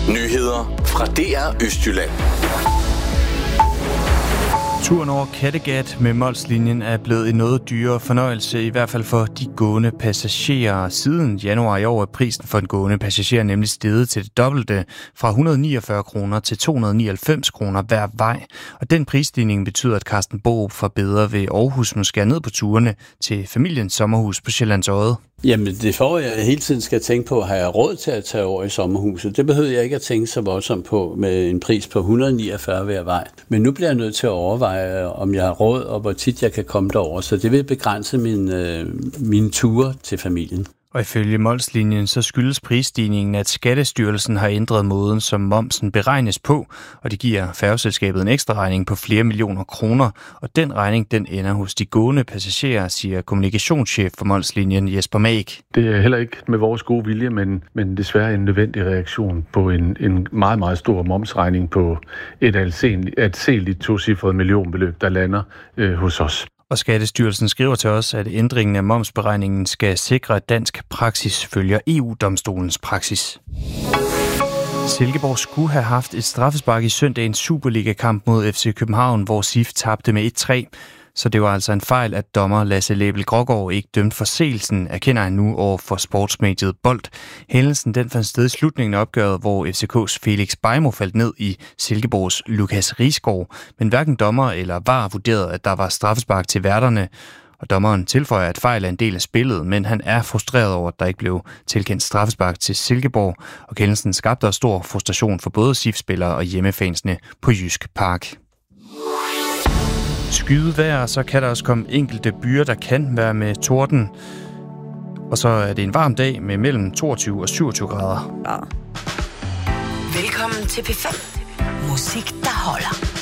Nyheder fra DR Østjylland. Turen over Kattegat med Mols-linjen er blevet en noget dyrere fornøjelse, i hvert fald for de gående passagerer. Siden januar i år er prisen for en gående passager nemlig steget til det dobbelte, fra 149 kroner til 299 kroner hver vej. Og den prisstigning betyder, at Carsten Borup fra Bedre ved Aarhus må skære ned på turene til familiens sommerhus på Sjællands Odde. Jamen, det får jeg hele tiden skal tænke på, har jeg råd til at tage over i sommerhuset? Det behøver jeg ikke at tænke så voldsomt på med en pris på 149 hver vej. Men nu bliver jeg nødt til at overveje, om jeg har råd, og hvor tit jeg kan komme derover. Så det vil begrænse mine ture til familien. Og ifølge Mols-linjen så skyldes prisstigningen, at Skattestyrelsen har ændret måden, som momsen beregnes på, og det giver færgeselskabet en ekstra regning på flere millioner kroner, og den regning den ender hos de gående passagerer, siger kommunikationschef for Mols-linjen Jesper Maek. Det er heller ikke med vores gode vilje, men desværre en nødvendig reaktion på en meget, meget stor momsregning på et anseligt tocifret millionbeløb, der lander hos os. Og Skattestyrelsen skriver til os, at ændringen af momsberegningen skal sikre, at dansk praksis følger EU-domstolens praksis. Silkeborg skulle have haft et straffespark i søndagens Superliga-kamp mod FC København, hvor SIF tabte med 1-3. Så det var altså en fejl, at dommer Lasse Lebel Grågaard ikke dømt forseelsen, erkender han nu over for sportsmediet Bold. Hændelsen den fandt sted i slutningen af opgøret, hvor FCK's Felix Beijmo faldt ned i Silkeborgs Lukas Risgaard. Men hverken dommer eller VAR vurderede, at der var straffespark til værterne. Og dommeren tilføjer, at fejl er en del af spillet, men han er frustreret over, at der ikke blev tilkendt straffespark til Silkeborg. Og kendelsen skabte også stor frustration for både SIF-spillere og hjemmefansene på Jysk Park. Skyet vejr, så kan der også komme enkelte byer, der kan være med torden. Og så er det en varm dag med mellem 22 og 27 grader. Ja. Velkommen til P5. Musik, der holder.